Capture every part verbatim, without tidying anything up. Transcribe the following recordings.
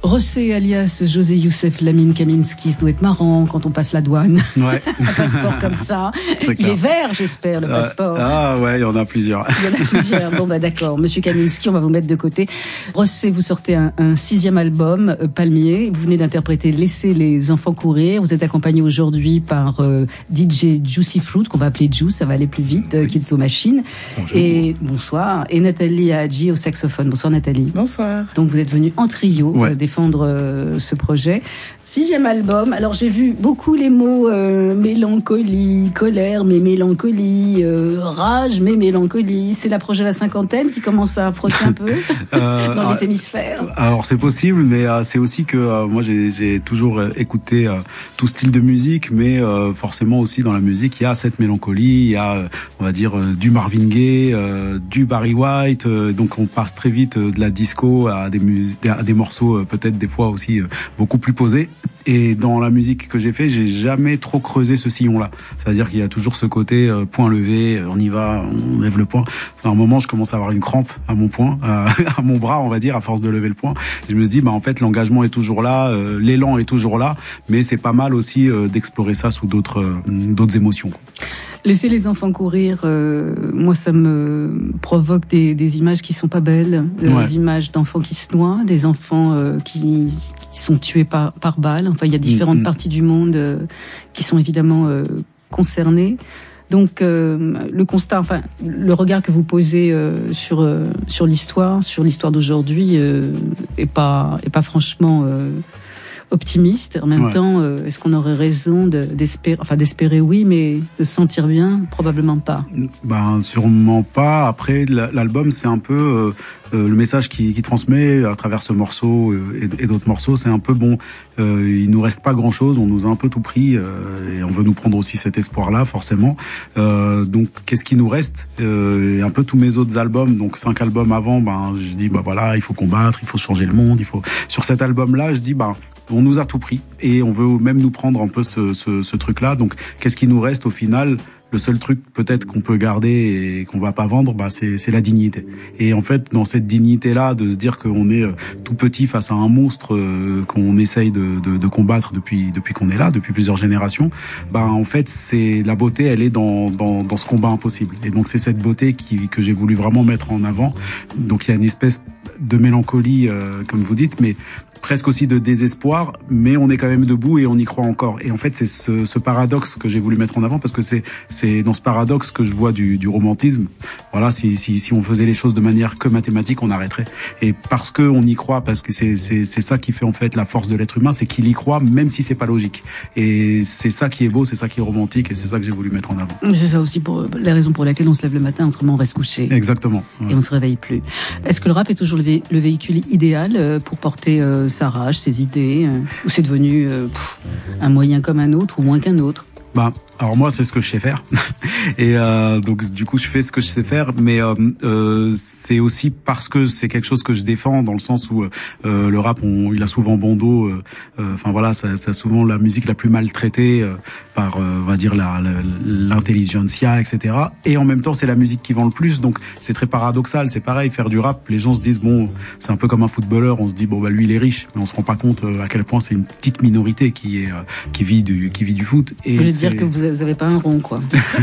Rossé alias José Youssef Lamine Kaminski, ça doit être marrant quand on passe la douane. Ouais. Un passeport comme ça. Il est vert, j'espère, le passeport. Ah ouais, il y en a plusieurs. Il y en a plusieurs. Bon bah d'accord, Monsieur Kaminski, on va vous mettre de côté. Rossé, vous sortez un, un sixième album, euh, Palmier. Vous venez d'interpréter Laissez les enfants courir. Vous êtes accompagné aujourd'hui par euh, D J Juicy Fruit, qu'on va appeler Juice, ça va aller plus vite, euh, qui est aux machines. Bonjour. Et bonsoir. Et Nathalie Hadji au saxophone. Bonsoir Nathalie. Bonsoir. Donc vous êtes venue en trio Ouais. euh, défendre euh, ce projet. Sixième album. Alors j'ai vu beaucoup les mots euh, mélancolie, colère mais mélancolie, euh, rage mais mélancolie. C'est l'approche de la cinquantaine qui commence à frotter un peu Euh, dans ah, les hémisphères. Alors c'est possible, mais euh, c'est aussi que euh, moi j'ai, j'ai toujours euh, écouté euh, tout style de musique, mais euh, forcément aussi dans la musique il y a cette mélancolie, il y a euh, on va dire euh, du Marvin Gaye, euh, du Barry White, euh, donc on passe très vite euh, de la disco à des mus- à des morceaux euh, peut-être des fois aussi euh, beaucoup plus posés. Et dans la musique que j'ai fait, j'ai jamais trop creusé ce sillon-là. C'est-à-dire qu'il y a toujours ce côté euh, point levé, on y va, on lève le poing. À un moment, je commence à avoir une crampe à mon poing, à, à mon bras, on va dire, à force de lever le poing. Et je me dis, bah en fait, l'engagement est toujours là, euh, l'élan est toujours là, mais c'est pas mal aussi euh, d'explorer ça sous d'autres euh, d'autres émotions. Laisser les enfants courir, euh, moi ça me provoque des, des images qui sont pas belles, euh, Ouais. d'images d'enfants qui se noient, des enfants euh, qui, qui sont tués par, par balles. Enfin, il y a différentes Mm-hmm. parties du monde euh, qui sont évidemment euh, concernées. Donc euh, le constat, enfin le regard que vous posez euh, sur euh, sur l'histoire, sur l'histoire d'aujourd'hui, euh, est pas est pas franchement euh, optimiste. En même Ouais. temps, euh, est-ce qu'on aurait raison de, d'espérer, enfin d'espérer oui, mais de se sentir bien, probablement pas. Ben sûrement pas. Après la- l'album c'est un peu euh, euh, le message qui, qui transmet à travers ce morceau euh, et, et d'autres morceaux, c'est un peu bon. Euh, il nous reste pas grand chose, on nous a un peu tout pris euh, et on veut nous prendre aussi cet espoir là forcément. Euh, donc qu'est-ce qui nous reste euh, et un peu tous mes autres albums, donc cinq albums avant, ben je dis bah voilà il faut combattre, il faut changer le monde, il faut. Sur cet album là je dis bah on nous a tout pris et on veut même nous prendre un peu ce, ce, ce truc-là. Donc, qu'est-ce qui nous reste au final ? Le seul truc peut-être qu'on peut garder et qu'on va pas vendre, bah c'est, c'est la dignité. Et en fait, dans cette dignité-là, de se dire qu'on est euh, tout petit face à un monstre euh, qu'on essaye de, de, de combattre depuis depuis qu'on est là, depuis plusieurs générations, bah en fait, c'est la beauté, elle est dans dans, dans ce combat impossible. Et donc c'est cette beauté qui que j'ai voulu vraiment mettre en avant. Donc il y a une espèce de mélancolie, euh, comme vous dites, mais presque aussi de désespoir, mais on est quand même debout et on y croit encore. Et en fait, c'est ce, ce paradoxe que j'ai voulu mettre en avant parce que c'est c'est dans ce paradoxe que je vois du, du romantisme. Voilà, si, si si on faisait les choses de manière que mathématique, on arrêterait. Et parce que on y croit, parce que c'est c'est c'est ça qui fait en fait la force de l'être humain, c'est qu'il y croit même si c'est pas logique. Et c'est ça qui est beau, c'est ça qui est romantique, et c'est ça que j'ai voulu mettre en avant. C'est ça aussi pour la raison pour laquelle on se lève le matin, autrement on reste couché. Exactement. Et Ouais. on se réveille plus. Est-ce que le rap est toujours le, vé- le véhicule idéal euh, pour porter euh, sa rage, ses idées, euh, ou c'est devenu euh, pff, un moyen comme un autre, ou moins qu'un autre? Bah, alors moi, c'est ce que je sais faire. Et euh, donc, du coup, je fais ce que je sais faire. Mais euh, euh, c'est aussi parce que c'est quelque chose que je défends, dans le sens où euh, le rap, on, il a souvent bon dos. Enfin euh, voilà, ça, ça souvent la musique la plus maltraitée euh, par, euh, on va dire, la, la, l'intelligentsia, et cetera. Et en même temps, c'est la musique qui vend le plus. Donc, c'est très paradoxal. C'est pareil, faire du rap, les gens se disent, bon, c'est un peu comme un footballeur. On se dit, bon, bah lui, il est riche. Mais on se rend pas compte à quel point c'est une petite minorité qui est euh, qui vit du qui vit du foot. Et vous voulez dire que vous avez pas un rond, quoi.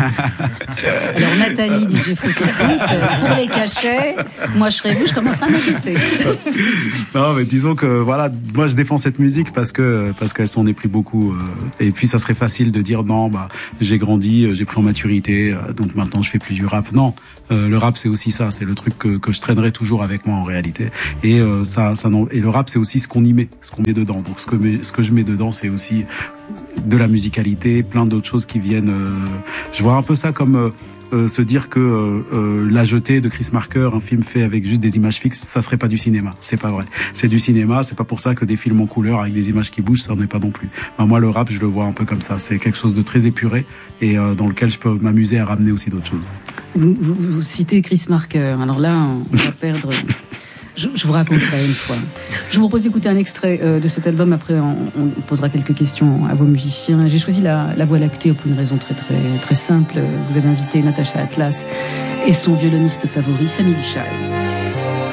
Alors Nathalie, D J Fruit, pour les cachets, moi je serais vous, je commence à m'inquiéter. Non, mais disons que voilà, moi je défends cette musique parce que parce qu'elle s'en est pris beaucoup. Euh, et puis ça serait facile de dire non, bah j'ai grandi, j'ai pris en maturité, euh, donc maintenant je fais plus du rap. Non, euh, le rap c'est aussi ça, c'est le truc que, que je traînerai toujours avec moi en réalité. Et euh, ça, ça non, et le rap c'est aussi ce qu'on y met, ce qu'on met dedans. Donc ce que ce que je mets dedans, c'est aussi de la musicalité, plein d'autres choses qui viennent. Euh, je vois un peu ça comme euh, euh, se dire que euh, euh, La Jetée de Chris Marker, un film fait avec juste des images fixes, ça serait pas du cinéma. C'est pas vrai. C'est du cinéma. C'est pas pour ça que des films en couleur avec des images qui bougent, ça n'en est pas non plus. Ben, moi, le rap, je le vois un peu comme ça. C'est quelque chose de très épuré et euh, dans lequel je peux m'amuser à ramener aussi d'autres choses. Vous, vous, vous citez Chris Marker. Alors là, on va perdre. Je, je vous raconterai une fois. Je vous propose d'écouter un extrait euh, de cet album. Après, on, on posera quelques questions à vos musiciens. J'ai choisi la, la Voie lactée pour une raison très très très simple. Vous avez invité Natacha Atlas et son violoniste favori, Sami Bichai.